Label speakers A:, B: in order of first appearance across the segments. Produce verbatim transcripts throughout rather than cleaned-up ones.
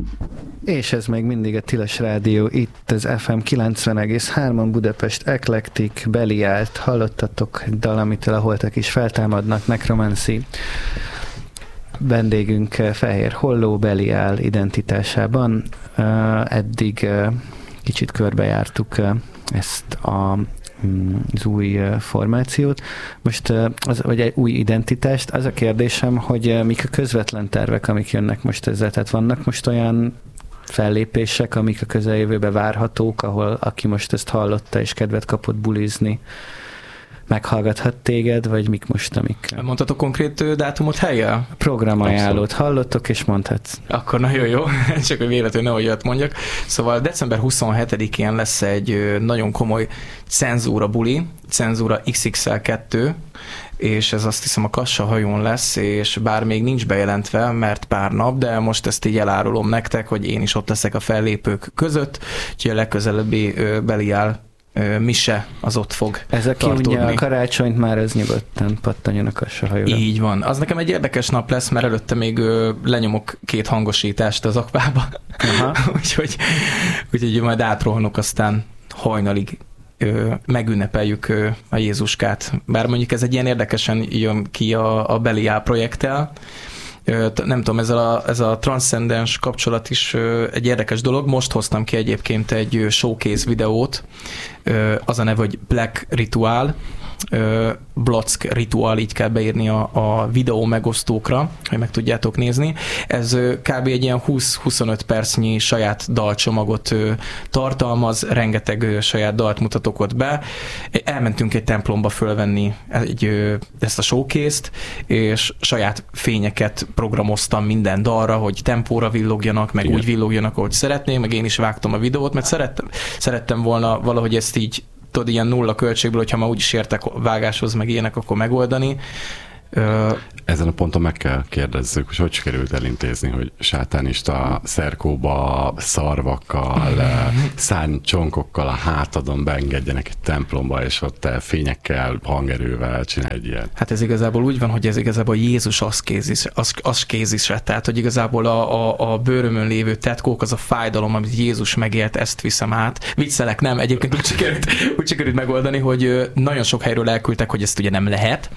A: És ez még mindig a Tilos Rádió, itt az ef em kilencven egész három Budapest Eclectic, Beliált, hallottatok dal, amitől a holtak is feltámadnak, Necromancy. Vendégünk Fehér Holló, Beliál identitásában. Eddig kicsit körbejártuk ezt a az új formációt. Most, az, vagy egy új identitást, az a kérdésem, hogy mik a közvetlen tervek, amik jönnek most ezzel, tehát vannak most olyan fellépések, amik a közeljövőben várhatók, ahol aki most ezt hallotta és kedvet kapott bulizni, meghallgathat téged, vagy mik most, amik...
B: Mondhatok konkrét dátumot, helye?
A: Programajánlót hallottok, és mondhatsz.
B: Akkor nagyon jó, csak hogy véletlenül nehogy olyat mondjak. Szóval december huszonhetedikén lesz egy nagyon komoly cenzúra buli, cenzúra iksz iksz el kettő, és ez azt hiszem a Kassa hajón lesz, és bár még nincs bejelentve, mert pár nap, de most ezt így elárulom nektek, hogy én is ott leszek a fellépők között, úgyhogy a legközelebbi Beliál mise az ott fog
A: Ez aki
B: tartódni.
A: Ugye a karácsonyt már ez nyugodtan pattanjon a Kassahajóra.
B: Így van. Az nekem egy érdekes nap lesz, mert előtte még ö, lenyomok két hangosítást az akvába. úgyhogy, úgyhogy majd átrohanok, aztán hajnalig ö, megünnepeljük ö, a Jézuskát. Bár mondjuk ez egy ilyen érdekesen jön ki a, a Beliál projekttel. Nem tudom, ez a, ez a transzcendens kapcsolat is egy érdekes dolog. Most hoztam ki egyébként egy showcase videót, az a neve, hogy Black Ritual, Block Ritual, így kell beírni a, a videó megosztókra, hogy meg tudjátok nézni. Ez kb. Egy ilyen húsz-huszonöt percnyi saját dalcsomagot tartalmaz, rengeteg saját dalt mutatok ott be. Elmentünk egy templomba fölvenni egy, ezt a showcase-t, és saját fényeket programoztam minden dalra, hogy tempóra villogjanak, meg igen, úgy villogjanak, ahogy szeretném, meg én is vágtam a videót, mert szerettem, szerettem volna valahogy ezt így tudod, ilyen nulla költségből, hogyha már úgyis értek vágáshoz, meg ilyenek, akkor megoldani.
C: Ezen a ponton meg kell kérdezzük, hogy hogy sikerült elintézni, hogy sátánista szerkóba, szarvakkal, szárnycsonkokkal a hátadon beengedjenek egy templomba, és ott fényekkel, hangerővel csinálj egy ilyet.
B: Hát ez igazából úgy van, hogy ez igazából Jézus aszkézis, aszkézise, tehát hogy igazából a, a, a bőrömön lévő tetkók, az a fájdalom, amit Jézus megélt, ezt viszem át. Viccelek, nem, egyébként úgy sikerült, úgy sikerült megoldani, hogy nagyon sok helyről elküldtek, hogy ezt ugye nem lehet,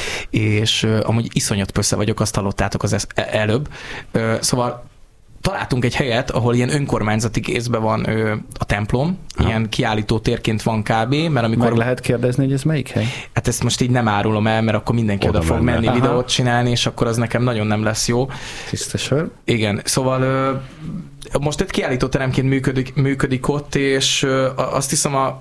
B: és amúgy iszonyat pössze vagyok, azt hallottátok az előbb. Szóval találtunk egy helyet, ahol ilyen önkormányzati kézben van a templom, ha, ilyen kiállító térként van kb. Mert amikor...
A: Meg lehet kérdezni, hogy ez melyik hely?
B: Hát ezt most így nem árulom el, mert akkor mindenki oda, oda fog menni aha, videót csinálni, és akkor az nekem nagyon nem lesz jó.
A: Tisztesor.
B: Igen, szóval most egy kiállító teremként működik, működik ott, és azt hiszem a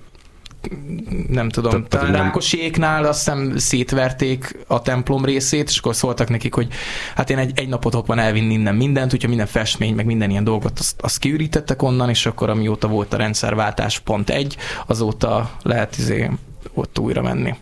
B: nem tudom, talán Rákosiéknál azt hiszem szétverték a templom részét, és akkor szóltak nekik, hogy hát én egy, egy napotok van elvinni innen mindent, úgyhogy minden festmény, meg minden ilyen dolgot azt, azt kiürítettek onnan, és akkor amióta volt a rendszerváltás pont egy, azóta lehet izé ott újra menni.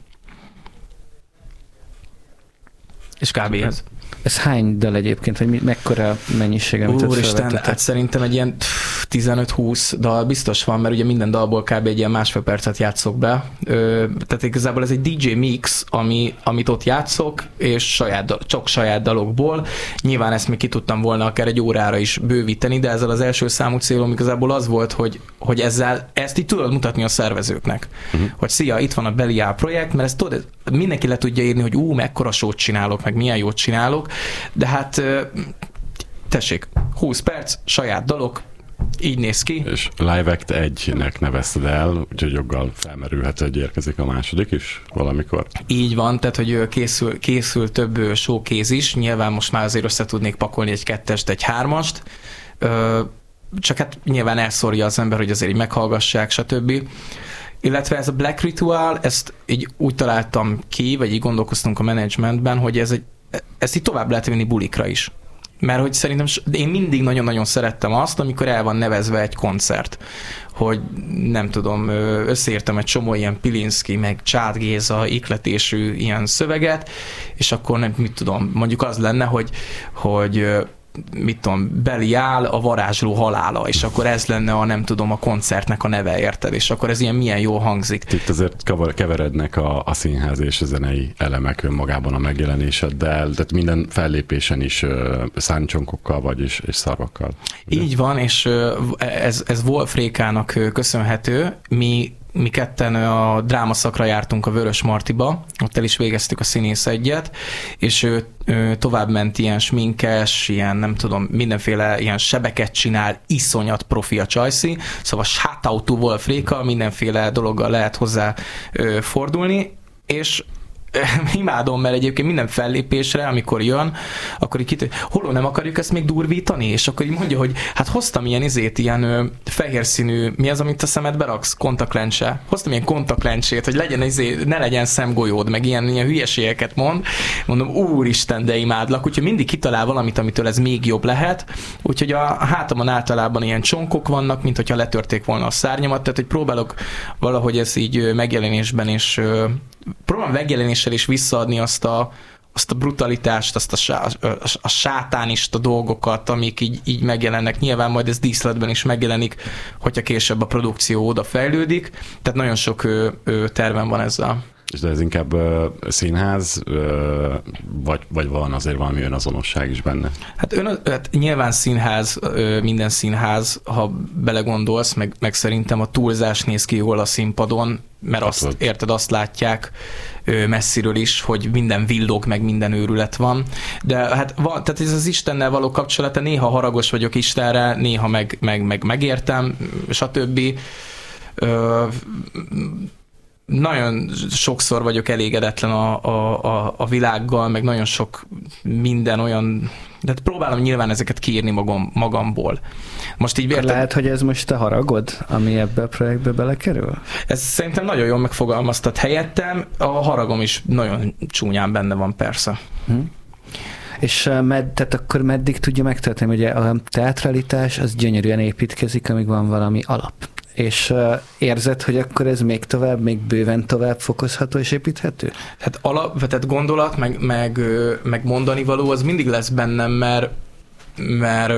B: És kb. ez.
A: Ez hány dal egyébként, vagy mekkora mennyisége?
B: Úristen, hát szerintem egy ilyen tizenöt-húsz dal biztos van, mert ugye minden dalból kb. Egy ilyen másfél percet játszok be. Ö, tehát igazából ez egy dé dzsé mix, ami, amit ott játszok, és saját dal, csak saját dalokból. Nyilván ezt még ki tudtam volna akár egy órára is bővíteni, de ezzel az első számú célom igazából az volt, hogy, hogy ezzel ezt így tudod mutatni a szervezőknek. Uh-huh. Hogy szia, itt van a Beliál projekt, mert ezt tudod, mindenki le tudja írni, hogy ú, mekkora sót csinálok, meg milyen jót csinálok, de hát tessék, húsz perc, saját dalok, így néz ki.
C: És Live Act egynek nevezted el, úgyhogy joggal felmerülhet, hogy érkezik a második is valamikor.
B: Így van, tehát hogy készül, készül több showcase is, nyilván most már azért össze tudnék pakolni egy kettest, egy hármast, csak hát nyilván elszórja az ember, hogy azért így meghallgassák, stb. Illetve ez a Black Ritual, ezt így úgy találtam ki, vagy így gondolkoztunk a managementben, hogy ez egy, ezt így tovább lehet vinni bulikra is. Mert hogy szerintem én mindig nagyon-nagyon szerettem azt, amikor el van nevezve egy koncert, hogy nem tudom, összeértem egy csomó ilyen Pilinszky, meg Csád Géza ikletésű ilyen szöveget, és akkor nem, mit tudom, mondjuk az lenne, hogy, hogy mit tudom, Belial, a varázsló halála, és akkor ez lenne a, nem tudom, a koncertnek a neve, érted, és akkor ez ilyen milyen jól hangzik.
C: Itt azért keverednek a, a színház és a zenei elemek önmagában a megjelenéseddel, tehát minden fellépésen is uh, szárnycsonkokkal vagy, és, és szarvakkal. Ugye?
B: Így van, és ez, ez Wolf Rékának köszönhető. Mi Mi ketten a drámaszakra jártunk a Vörös Martiba, ott el is végeztük a színész egyet, és ő, ő tovább ment ilyen sminkes, ilyen nem tudom, mindenféle ilyen sebeket csinál, iszonyat profi a csajszi, szóval shout out to Wolf Réka, mindenféle dologgal lehet hozzá ö, fordulni, és imádom, mert egyébként minden fellépésre, amikor jön, akkor így kitő, holó nem akarjuk ezt még durvítani? És akkor így mondja, hogy hát hoztam ilyen izét, ilyen ö, fehér színű, mi az, amit a szemedbe raksz? Kontaktlencse. Hoztam ilyen kontaktlencsét, hogy legyen izé, ne legyen szemgolyód, meg ilyen, ilyen hülyeségeket mond. Mondom, úristen, de imádlak. Úgyhogy mindig kitalál valamit, amitől ez még jobb lehet. Úgyhogy a hátamon általában ilyen csonkok vannak, mint hogyha letörték volna a szárnyamat, tehát hogy próbálok valahogy ezt így megjelenésben is próbálom megjelenéssel is visszaadni azt a, azt a brutalitást, azt a, sá, a sátánista dolgokat, amik így, így megjelennek. Nyilván majd ez díszletben is megjelenik, hogyha később a produkció oda fejlődik. Tehát nagyon sok ő, ő tervem van ezzel.
C: És de ez inkább uh, színház, uh, vagy, vagy van azért valami önazonosság is benne?
B: Hát, ön, hát nyilván színház, uh, minden színház, ha belegondolsz, meg, meg szerintem a túlzás néz ki jól a színpadon, mert azt, azt érted, azt látják uh, messziről is, hogy minden villog, meg minden őrület van. De hát van, tehát ez az Istennel való kapcsolata, néha haragos vagyok Istenre, néha meg, meg, meg megértem, stb. Uh, Nagyon sokszor vagyok elégedetlen a, a, a, a világgal, meg nagyon sok minden olyan, de próbálom nyilván ezeket kiírni magam, magamból. Most így érted,
A: lehet, hogy ez most a haragod, ami ebbe a projektbe belekerül?
B: Ez szerintem nagyon jól megfogalmaztat helyettem, a haragom is nagyon csúnyán benne van, persze.
A: Hm. És med, tehát akkor meddig tudja megtörténni? Ugye a teatralitás az gyönyörűen építkezik, amíg van valami alap. És uh, érzed, hogy akkor ez még tovább, még bőven tovább fokozható és építhető?
B: Hát alapvetett gondolat, meg, meg, meg mondani való, az mindig lesz bennem, mert, mert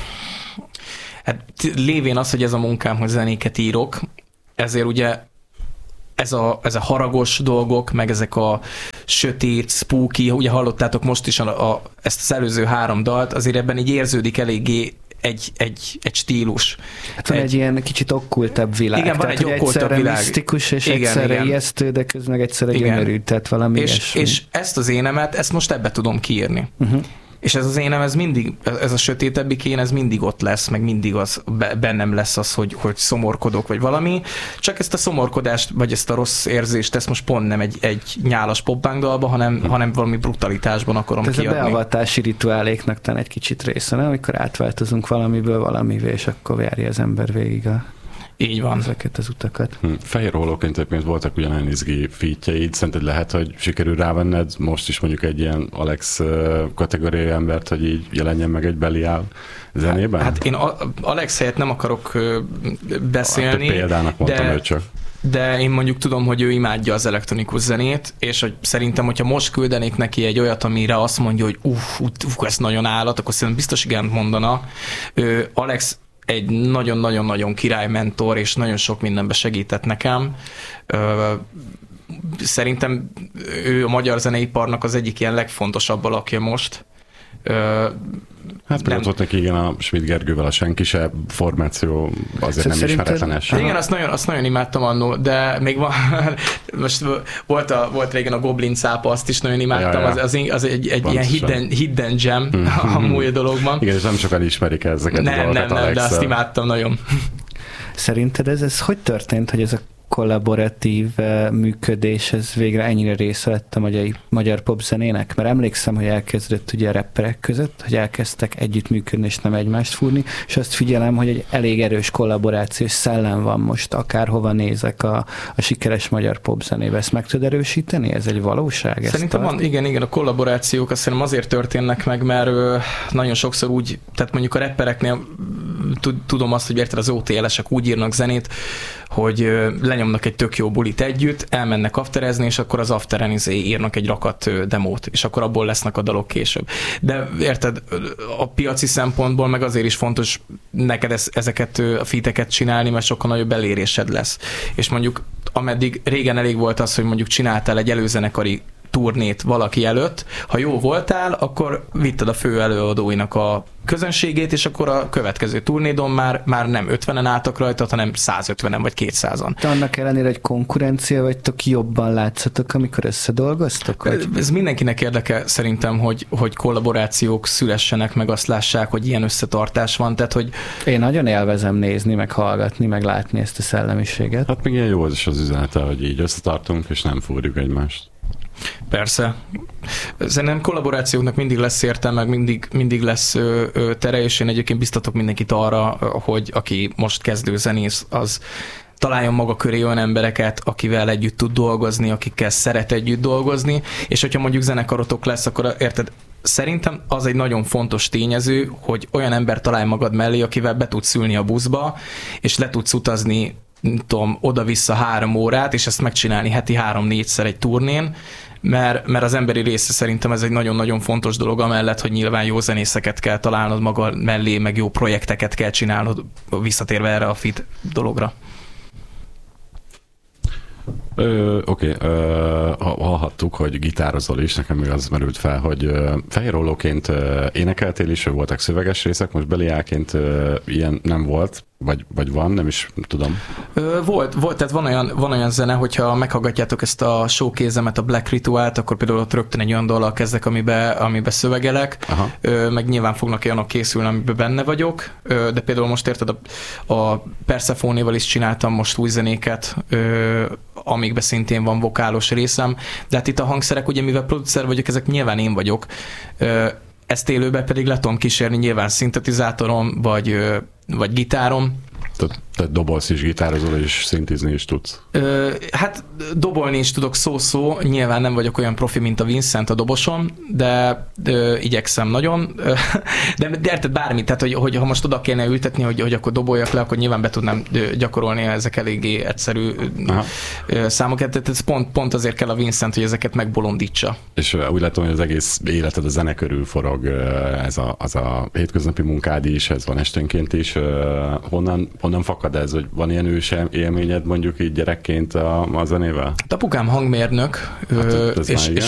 B: hát lévén az, hogy ez a munkám, hogy zenéket írok, ezért ugye ez a, ez a haragos dolgok, meg ezek a sötét, spooky, ugye hallottátok most is a, a, ezt az előző három dalt, azért ebben így érződik eléggé egy, egy, egy stílus.
A: Hát van egy, egy ilyen kicsit okkultabb világ.
B: Igen, van
A: tehát,
B: egy okkultabb világ.
A: Misztikus, és
B: igen,
A: egyszerre
B: igen.
A: ijesztő, de közben meg egyszerre gyönyörű, tehát valami
B: és, és ezt az énemet, ezt most ebbe tudom kiírni. Uh-huh. És ez az énem, ez mindig, ez a sötétebbik én, ez mindig ott lesz, meg mindig az bennem lesz az, hogy, hogy szomorkodok, vagy valami. Csak ezt a szomorkodást, vagy ezt a rossz érzést, ezt most pont nem egy, egy nyálas popbánk dalba, hanem, hmm. hanem valami brutalitásban akarom
A: ez
B: kiadni.
A: Ez a beavatási rituáléknak talán egy kicsit része, nem? Amikor átváltozunk valamiből valamivé, és akkor járja az ember végig a
B: így van.
A: Ezeket az utakat.
C: Hm. Fehér Hollóként egyébként voltak ugyanolyan izgi featjeid. Szerinted lehet, hogy sikerül rávenned most is mondjuk egy ilyen Alex kategóriai embert, hogy így jelenjen meg egy Belial zenében?
B: Hát, hát én Alex helyett nem akarok beszélni.
C: Hát példának mondtam
B: de...
C: ő csak.
B: De én mondjuk tudom, hogy ő imádja az elektronikus zenét, és hogy szerintem, hogyha most küldenék neki egy olyat, amire azt mondja, hogy uff, uff, ez nagyon állat, akkor szerintem biztos igen mondana. Ő, Alex egy nagyon-nagyon-nagyon király mentor, és nagyon sok mindenbe segített nekem. Szerintem ő a magyar zeneiparnak az egyik ilyen legfontosabb alakja most.
C: Hát például ott neki igen a Schmidt Gergővel a Senki se formáció azért szóval nem ismeretlenes.
B: Igen, azt nagyon, azt nagyon imádtam annó, de még van, most volt, a, volt régen a Goblin cápa, azt is nagyon imádtam, ja, ja. az, az, az egy, egy ilyen hidden, hidden gem amúgy a dologban.
C: Igen, és nem sokan ismerik ezeket
B: nem,
C: a dolgokat.
B: Nem, nem, de azt imádtam nagyon.
A: Szerinted ez, ez hogy történt, hogy ez a kollaboratív működés, ez végre ennyire része lett a magyar, magyar popzenének? Mert emlékszem, hogy elkezdett ugye a rapperek között, hogy elkezdtek együttműködni és nem egymást fúrni, és azt figyelem, hogy egy elég erős kollaborációs szellem van most, akárhova nézek a, a sikeres magyar popzenébe. Ezt meg tud erősíteni? Ez egy valóság?
B: Szerintem van, igen, igen, a kollaborációk azt szerintem azért történnek meg, mert nagyon sokszor úgy, tehát mondjuk a rappereknél tudom azt, hogy érted, az o té el-esek úgy írnak zenét, hogy lenyomnak egy tök jó bulit együtt, elmennek afterezni, és akkor az afteren izé írnak egy rakat demót, és akkor abból lesznek a dalok később. De érted, a piaci szempontból meg azért is fontos neked ezeket a feateket csinálni, mert sokkal nagyobb elérésed lesz. És mondjuk ameddig régen elég volt az, hogy mondjuk csináltál egy előzenekari turnét valaki előtt, ha jó voltál, akkor vitted a fő előadóinak a közönségét, és akkor a következő turnédon már, már nem ötvenen álltak rajta, hanem százötvenen vagy kétszázan.
A: De annak ellenére, hogy konkurencia vagytok, jobban látszatok, amikor összedolgoztok? Vagy?
B: Ez mindenkinek érdeke szerintem, hogy, hogy kollaborációk szülessenek, meg azt lássák, hogy ilyen összetartás van, tehát hogy...
A: Én nagyon élvezem nézni, meg hallgatni, meg látni ezt a szellemiséget.
C: Hát még ilyen jó az is az üzenete, hogy így összetartunk, és nem fúrjuk egymást.
B: Persze. Szerintem kollaborációknak mindig lesz értelme, meg mindig, mindig lesz ö, ö, tere, és én egyébként biztatok mindenkit arra, hogy aki most kezdő zenész, az találjon maga köré olyan embereket, akivel együtt tud dolgozni, akikkel szeret együtt dolgozni, és hogyha mondjuk zenekarotok lesz, akkor érted, szerintem az egy nagyon fontos tényező, hogy olyan ember találj magad mellé, akivel be tudsz ülni a buszba, és le tudsz utazni, nem tudom, oda-vissza három órát, és ezt megcsinálni heti három-négyszer egy turnén, mert, mert az emberi része szerintem ez egy nagyon-nagyon fontos dolog, amellett, hogy nyilván jó zenészeket kell találnod maga mellé, meg jó projekteket kell csinálnod, visszatérve erre a fit dologra.
C: Oké, okay. Hallhattuk, hogy gitározol is, nekem még az merült fel, hogy fehérollóként énekeltél is, voltak szöveges részek, most beliáként ilyen nem volt, vagy, vagy van, nem is tudom.
B: Volt, volt, tehát van olyan, van olyan zene, hogyha meghallgatjátok ezt a showkézemet, a Black Ritualt, akkor például ott rögtön egy olyan dallal kezdek, amiben amibe szövegelek, Aha. meg nyilván fognak olyanok készülni, amiben benne vagyok, de például most érted, a, a Persephone-val is csináltam most új zenéket, amikben szintén van vokálos részem, de hát itt a hangszerek, ugye mivel producer vagyok, ezek nyilván én vagyok, ezt élőben pedig le tudom kísérni nyilván szintetizátorom, vagy, vagy gitárom.
C: Tehát te dobolsz is, gitározol és szintizni is tudsz?
B: Ö, hát dobolni is tudok szó-szó, nyilván nem vagyok olyan profi, mint a Vincent a dobosom, de ö, igyekszem nagyon. De, de érted bármit, tehát hogy, hogy ha most oda kéne ültetni, hogy, hogy akkor doboljak le, akkor nyilván be tudnám gyakorolni ezek eléggé egyszerű Aha. számokat. Tehát ez pont, pont azért kell a Vincent, hogy ezeket megbolondítsa. És
C: úgy látom, hogy az egész életed a zene körül forog, ez a, az a hétköznapi munkád is, ez van esténként is. Honnan, honnan fakad ez, hogy van ilyen ős élményed mondjuk így gyerekként a, a zenével?
B: Apukám hangmérnök, hát, és, és